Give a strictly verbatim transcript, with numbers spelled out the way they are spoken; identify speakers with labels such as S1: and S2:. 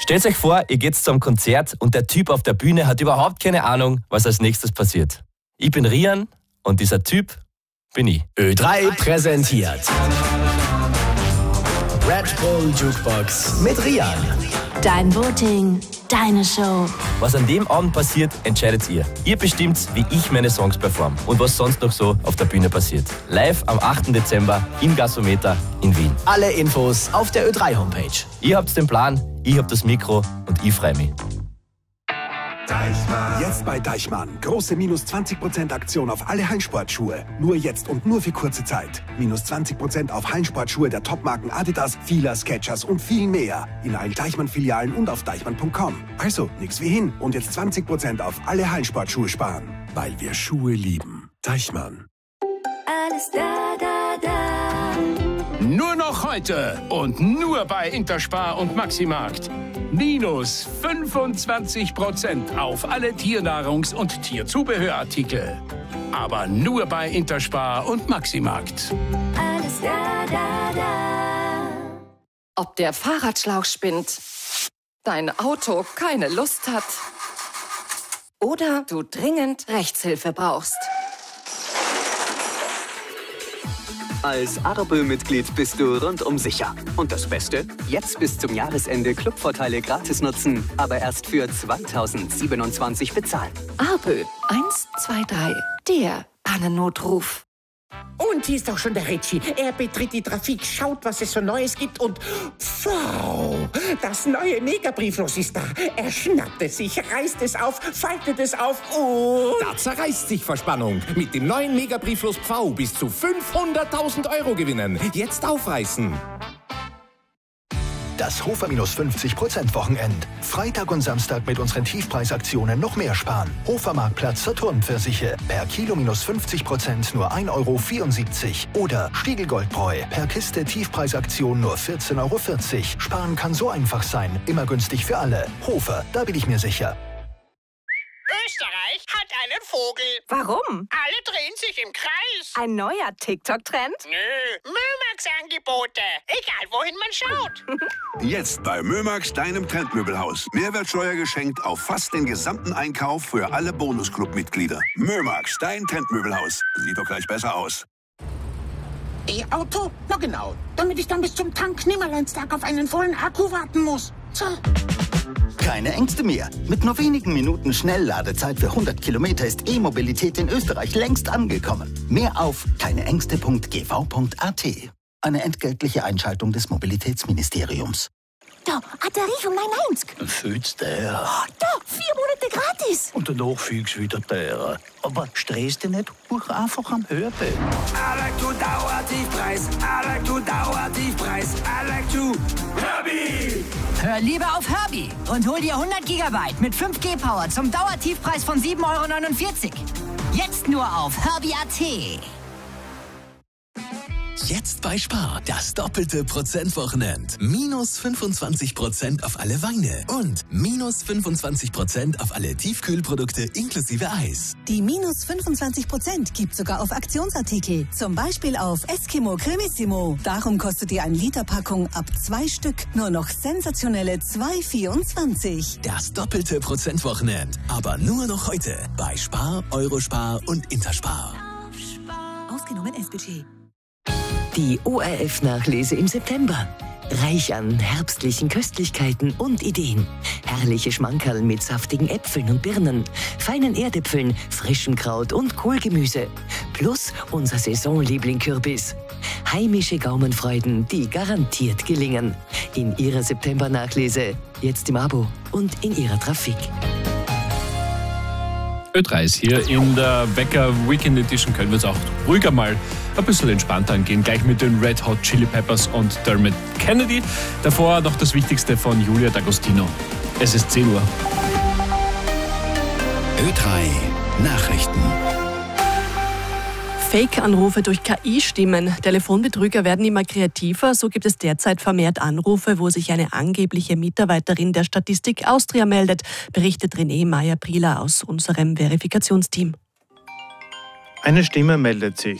S1: Stellt euch vor, ihr geht zum Konzert und der Typ auf der Bühne hat überhaupt keine Ahnung, was als nächstes passiert. Ich bin Rian und dieser Typ bin ich.
S2: Ö drei präsentiert Red Bull Jukebox mit Rian.
S3: Dein Voting, deine Show.
S1: Was an dem Abend passiert, entscheidet ihr. Ihr bestimmt, wie ich meine Songs performe und was sonst noch so auf der Bühne passiert. Live am achten Dezember im Gasometer in Wien.
S2: Alle Infos auf der Ö drei Homepage.
S1: Ihr habt den Plan, ich hab das Mikro und ich freue mich.
S4: Deichmann. Jetzt bei Deichmann. Große minus zwanzig Prozent Aktion auf alle Hallensportschuhe. Nur jetzt und nur für kurze Zeit. Minus zwanzig Prozent auf Hallensportschuhe der Topmarken Adidas, Fila, Skechers und viel mehr. In allen Deichmann-Filialen und auf deichmann punkt com. Also, nix wie hin. Und jetzt zwanzig Prozent auf alle Hallensportschuhe sparen. Weil wir Schuhe lieben. Deichmann.
S3: Alles da, da, da.
S5: Nur noch heute und nur bei Interspar und Maximarkt. Minus fünfundzwanzig Prozent auf alle Tiernahrungs- und Tierzubehörartikel. Aber nur bei Interspar und Maximarkt.
S3: Alles da, da, da.
S6: Ob der Fahrradschlauch spinnt, dein Auto keine Lust hat oder du dringend Rechtshilfe brauchst.
S7: Als Arbe-Mitglied bist du rundum sicher. Und das Beste? Jetzt bis zum Jahresende Clubvorteile gratis nutzen, aber erst für zweitausendsiebenundzwanzig bezahlen.
S6: Arbe eins zwei drei, der Pannennotruf.
S8: Und hier ist auch schon der Ritchie. Er betritt die Trafik, schaut, was es so Neues gibt und... Wow! Das neue Megabrieflos ist da. Er schnappt es sich, reißt es auf, faltet es auf und...
S9: Da zerreißt sich Verspannung. Mit dem neuen Megabrieflos Pfau bis zu fünfhunderttausend Euro gewinnen. Jetzt aufreißen.
S10: Das Hofer minus fünfzig Prozent Wochenend. Freitag und Samstag mit unseren Tiefpreisaktionen noch mehr sparen. Hofer Marktplatz Saturn-Pfirsiche. Per Kilo minus fünfzig Prozent nur ein Euro vierundsiebzig. Oder Stiegelgoldbräu. Per Kiste Tiefpreisaktion nur vierzehn Euro vierzig. Sparen kann so einfach sein. Immer günstig für alle. Hofer, da bin ich mir sicher.
S11: Österreich hat einen Vogel.
S12: Warum?
S11: Alle drehen sich im Kreis.
S12: Ein neuer TikTok-Trend?
S11: Nö, Mömax-Angebote. Egal, wohin man schaut.
S13: Jetzt bei Mömax, deinem Trendmöbelhaus. Mehrwertsteuer geschenkt auf fast den gesamten Einkauf für alle Bonusclub-Mitglieder. Mömax, dein Trendmöbelhaus. Sieht doch gleich besser aus.
S8: E-Auto? Na genau. Damit ich dann bis zum Tank Nimmerleinstag auf einen vollen Akku warten muss. So.
S14: Keine Ängste mehr. Mit nur wenigen Minuten Schnellladezeit für hundert Kilometer ist E-Mobilität in Österreich längst angekommen. Mehr auf keineängste punkt g v punkt a t. Eine entgeltliche Einschaltung des Mobilitätsministeriums.
S3: Da, Atterrichung neunundneunzig.
S15: Fühlst der?
S3: Oh, da, vier Monate gratis.
S15: Und danach fühlst du wieder teurer. Aber stress dich nicht, buch einfach am Hörte.
S16: I like to Dauertiefpreis. I like to Dauertiefpreis. I like to Herbie.
S17: Hör lieber auf Herbie und hol dir hundert Gigabyte mit fünf G Power zum Dauertiefpreis von sieben Euro neunundvierzig. Jetzt nur auf herbie punkt a t.
S2: Jetzt bei Spar, das doppelte Prozentwochenend. Minus fünfundzwanzig Prozent auf alle Weine und minus fünfundzwanzig Prozent auf alle Tiefkühlprodukte inklusive Eis.
S18: Die minus fünfundzwanzig Prozent gibt sogar auf Aktionsartikel. Zum Beispiel auf Eskimo Cremissimo. Darum kostet die ein Liter Packung ab zwei Stück nur noch sensationelle zwei Euro vierundzwanzig.
S2: Das doppelte Prozentwochenend. Aber nur noch heute bei Spar, Eurospar und Interspar.
S18: Ausgenommen S-Budget.
S19: Die O R F-Nachlese im September. Reich an herbstlichen Köstlichkeiten und Ideen. Herrliche Schmankerl mit saftigen Äpfeln und Birnen, feinen Erdäpfeln, frischem Kraut und Kohlgemüse. Plus unser Saisonliebling Kürbis. Heimische Gaumenfreuden, die garantiert gelingen. In Ihrer September-Nachlese, jetzt im Abo und in Ihrer Trafik.
S20: Ö drei ist hier in der Wecker Weekend Edition. Können wir es auch ruhiger mal ein bisschen entspannter angehen. Gleich mit den Red Hot Chili Peppers und Dermot Kennedy. Davor noch das Wichtigste von Julia D'Agostino. Es ist zehn Uhr.
S2: Ö drei Nachrichten.
S3: Fake-Anrufe durch K I-Stimmen. Telefonbetrüger werden immer kreativer. So gibt es derzeit vermehrt Anrufe, wo sich eine angebliche Mitarbeiterin der Statistik Austria meldet, berichtet René Meyer-Prieler aus unserem Verifikationsteam.
S6: Eine Stimme meldet sich.